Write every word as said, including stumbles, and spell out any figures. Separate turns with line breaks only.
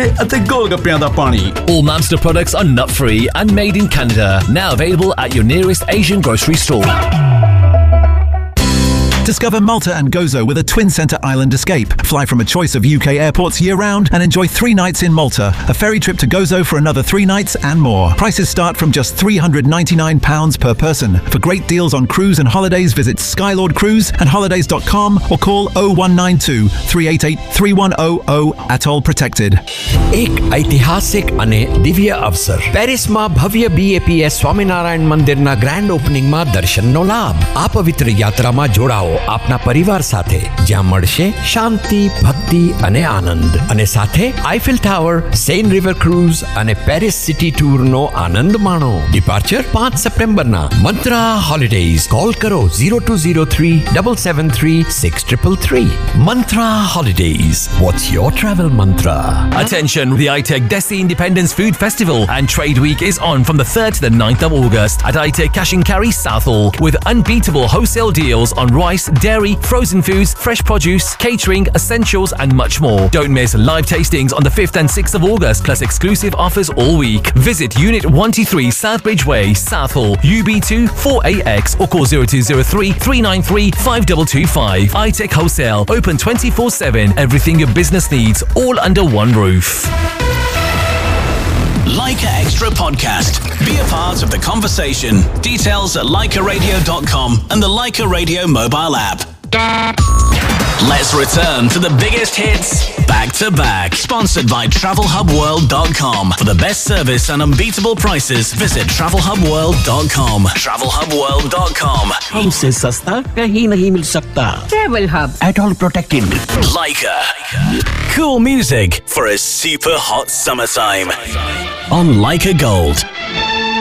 ਕੁਲਚੇ ਅਤੇ ਗੋਲਗੱਪਿਆਂ ਦਾ ਪਾਣੀ।
All Mamster products are nut-free and made in Canada. Now available at your nearest Asian grocery store.
Discover Malta and Gozo with a twin centre island escape. Fly from a choice of U K airports year-round and enjoy three nights in Malta. A ferry trip to Gozo for another three nights and more. Prices start from just three hundred ninety-nine pounds per person. For great deals on cruise and holidays, visit Skylord Cruise and holidays dot com or call oh one nine two, three eight eight, three one oh oh. Atoll protected.
એક ઐતિહાસિક અને દિવ્ય અવસર પેરિસમાં ભવ્ય બી એ P S Swaminarayan મંદિરના grand ઓપનિંગમાં દર્શનનો લાભ. આ પવિત્ર યાત્રામાં જોડાઓ આપના પરિવાર સાથે, જ્યાં મળશે શાંતિ, ભક્તિ અને આનંદ. અને સાથે Eiffel tower, Sen river cruise અને પેરિસ સિટી ટૂરનો આનંદ માણો. ડિપાર્ચર પાંચ સપ્ટેમ્બરના. મંત્રા હોલિડેઝ. કોલ કરો zero two zero three, seven seven three, six three three. Mantra Holidays. What's your travel mantra?
Attention, the I T E C Desi Independence Food Festival and Trade Week is on from the third to the ninth of August at I T E C Cash and Carry Southall with unbeatable wholesale deals on rice, dairy, frozen foods, fresh produce, catering, essentials and much more. Don't miss live tastings on the fifth and sixth of August plus exclusive offers all week. Visit Unit one two three Southbridge Way, Southall, U B two four A X or call zero two zero three, three nine three, five two two five. I T E C Wholesale, open twenty-four seven. Everything your business needs, all under one roof.
Leica Extra Podcast. Be a part of the conversation. Details at leica radio dot com and the Leica Radio mobile app. Let's return to the biggest hits back to back. Sponsored by travel hub world dot com. For the best service and unbeatable prices, visit travel hub world dot com. travel hub world dot com.
हमसे सस्ता कहीं नहीं मिल सकता.
Travel Hub.
Atoll protected.
Leica. Cool music for a super hot summertime. On Leica Gold.